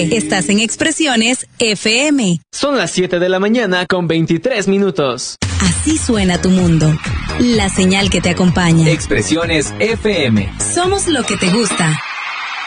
Recuérdate, estás en Expresiones FM. Son las 7 de la mañana con 23 minutos. Así suena tu mundo. La señal que te acompaña. Expresiones FM. Somos lo que te gusta.